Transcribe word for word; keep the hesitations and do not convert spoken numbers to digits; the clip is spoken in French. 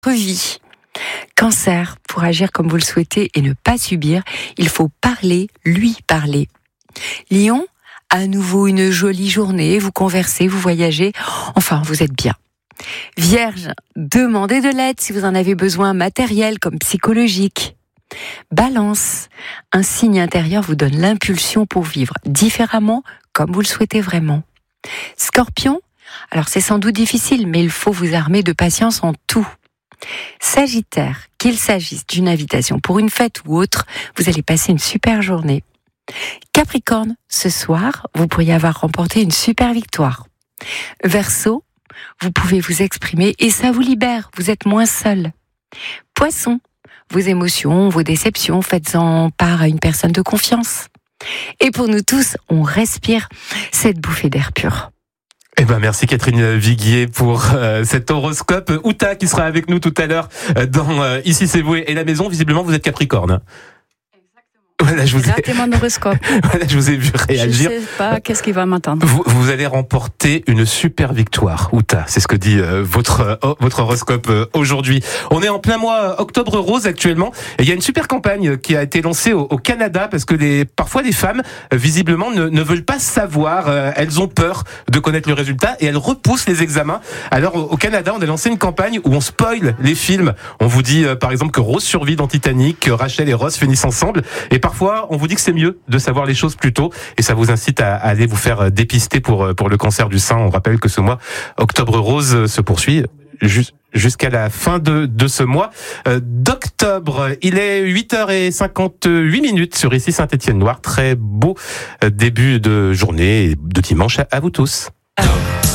vie. Cancer, pour agir comme vous le souhaitez et ne pas subir, il faut parler, lui parler. Lion, à nouveau une jolie journée, vous conversez, vous voyagez, enfin vous êtes bien. Vierge, demandez de l'aide si vous en avez besoin, matériel comme psychologique. Balance, un signe intérieur vous donne l'impulsion pour vivre différemment comme vous le souhaitez vraiment. Scorpion, alors c'est sans doute difficile, mais il faut vous armer de patience en tout. Sagittaire, qu'il s'agisse d'une invitation pour une fête ou autre, vous allez passer une super journée. Capricorne, ce soir, vous pourriez avoir remporté une super victoire. Verseau, vous pouvez vous exprimer et ça vous libère, vous êtes moins seul. Poisson, vos émotions, vos déceptions, faites-en part à une personne de confiance. Et pour nous tous, on respire cette bouffée d'air pur. Eh ben merci Catherine Viguier pour euh, cet horoscope. Uta qui sera avec nous tout à l'heure euh, dans euh, Ici c'est vous et la maison. Visiblement vous êtes Capricorne. Voilà, je vous ai... Ratez mon horoscope. Voilà, je vous ai vu réagir. Je sais pas qu'est-ce qui va m'attendre. Vous, vous allez remporter une super victoire, Uta. C'est ce que dit euh, votre euh, votre horoscope euh, aujourd'hui. On est en plein mois Octobre Rose actuellement. Et il y a une super campagne qui a été lancée au, au Canada parce que les parfois les femmes euh, visiblement ne, ne veulent pas savoir. Euh, elles ont peur de connaître le résultat et elles repoussent les examens. Alors au, au Canada, on a lancé une campagne où on spoil les films. On vous dit euh, par exemple que Rose survit dans Titanic, que Rachel et Ross finissent ensemble. Et par Parfois, on vous dit que c'est mieux de savoir les choses plus tôt et ça vous incite à aller vous faire dépister pour, pour le cancer du sein. On rappelle que ce mois, Octobre Rose, se poursuit jusqu'à la fin de, de ce mois d'octobre. Il est huit heures cinquante-huit minutes sur Ici Saint-Étienne-Noire. Très beau début de journée et de dimanche à vous tous.